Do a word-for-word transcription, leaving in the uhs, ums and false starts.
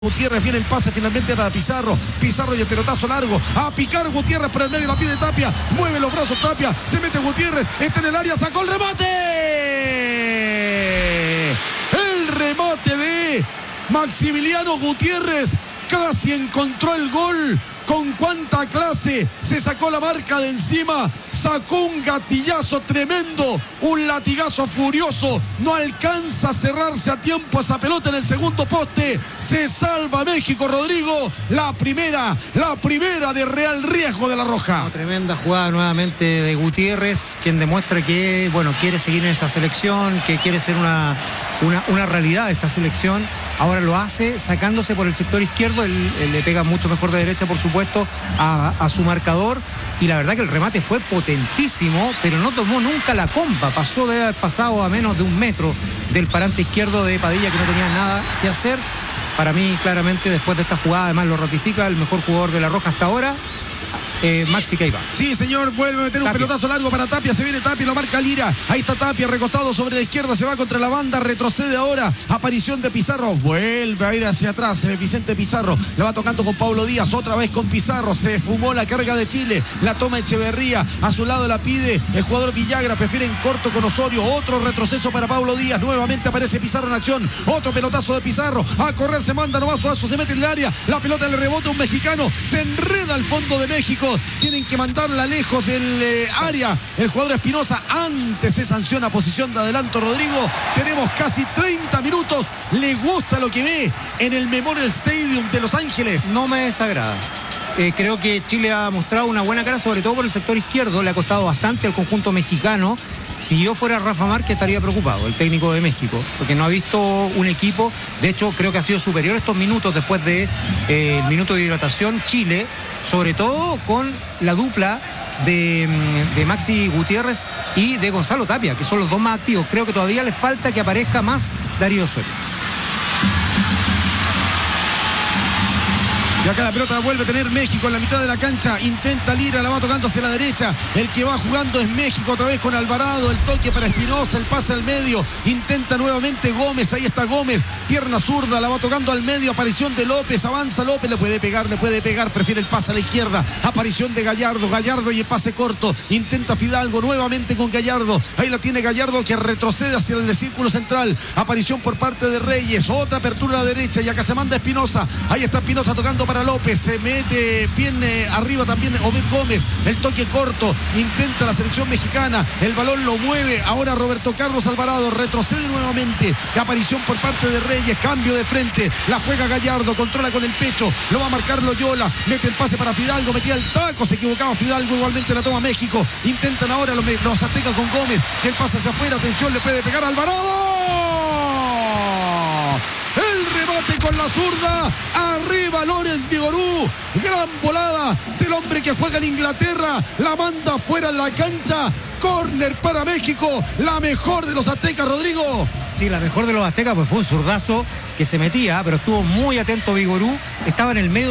Gutiérrez, viene el pase finalmente para Pizarro. Pizarro y el pelotazo largo. A picar Gutiérrez por el medio, la pide Tapia. Mueve los brazos Tapia. Se mete Gutiérrez. Está en el área, sacó el remate. El remate de Maximiliano Gutiérrez. Casi encontró el gol. Con cuánta clase se sacó la marca de encima, sacó un gatillazo tremendo, un latigazo furioso, no alcanza a cerrarse a tiempo esa pelota en el segundo poste, se salva México, Rodrigo, la primera, la primera de real riesgo de la Roja. No, tremenda jugada nuevamente de Gutiérrez, quien demuestra que, bueno, quiere seguir en esta selección, que quiere ser una, una, una realidad de esta selección. Ahora lo hace sacándose por el sector izquierdo, él, él le pega mucho mejor de derecha, por supuesto, a, a su marcador, y la verdad que el remate fue potentísimo, pero no tomó nunca la compa, pasó de haber pasado a menos de un metro del parante izquierdo de Padilla, que no tenía nada que hacer. Para mí, claramente, después de esta jugada, además lo ratifica el mejor jugador de la Roja hasta ahora, Eh, Maxi Queiva. Sí, señor, vuelve a meter Tapia. Un pelotazo largo para Tapia, se viene Tapia, lo marca Lira, ahí está Tapia, recostado sobre la izquierda, se va contra la banda, retrocede ahora, aparición de Pizarro, vuelve a ir hacia atrás, Vicente Pizarro, la va tocando con Pablo Díaz, otra vez con Pizarro, se fumó la carga de Chile, la toma Echeverría, a su lado la pide el jugador Villagra, prefiere en corto con Osorio, otro retroceso para Pablo Díaz, nuevamente aparece Pizarro en acción, otro pelotazo de Pizarro, a correr se manda nomás Suazo, se mete en el área, la pelota le rebota a un mexicano, se enreda al fondo de México. Tienen que mandarla lejos del eh, área. El jugador Espinosa, antes se sanciona posición de adelanto, Rodrigo. Tenemos casi treinta minutos. ¿Le gusta lo que ve en el Memorial Stadium de Los Ángeles? No me desagrada. Eh, creo que Chile ha mostrado una buena cara, sobre todo por el sector izquierdo. Le ha costado bastante al conjunto mexicano. Si yo fuera Rafa Márquez estaría preocupado, el técnico de México, porque no ha visto un equipo. De hecho, creo que ha sido superior estos minutos después del de, eh, minuto de hidratación Chile, sobre todo con la dupla de, de Maxi Gutiérrez y de Gonzalo Tapia, que son los dos más activos. Creo que todavía le falta que aparezca más Darío Osorio. Y acá la pelota la vuelve a tener México en la mitad de la cancha. Intenta Lira, la va tocando hacia la derecha. El que va jugando es México otra vez con Alvarado. El toque para Espinosa, el pase al medio. Intenta nuevamente Gómez, ahí está Gómez. Pierna zurda, la va tocando al medio. Aparición de López, avanza López. Le puede pegar, le puede pegar. Prefiere el pase a la izquierda. Aparición de Gallardo, Gallardo y el pase corto. Intenta Fidalgo nuevamente con Gallardo. Ahí la tiene Gallardo que retrocede hacia el círculo central. Aparición por parte de Reyes. Otra apertura a la derecha y acá se manda Espinosa. Ahí está Espinosa tocando para López, se mete bien eh, arriba también Obed Gómez, el toque corto, intenta la selección mexicana, el balón lo mueve, ahora Roberto Carlos Alvarado, retrocede nuevamente, la aparición por parte de Reyes, cambio de frente, la juega Gallardo, controla con el pecho, lo va a marcar Loyola, mete el pase para Fidalgo, metía el taco, se equivocaba Fidalgo, igualmente la toma México, intentan ahora los, los aztecas con Gómez, el pase hacia afuera, atención, le puede pegar Alvarado. El remate con la zurda, arriba Lorenz Vigorú, gran volada del hombre que juega en Inglaterra, la manda fuera de la cancha, córner para México, la mejor de los aztecas, Rodrigo. Sí, la mejor de los aztecas pues fue un zurdazo que se metía, pero estuvo muy atento Vigorú, estaba en el medio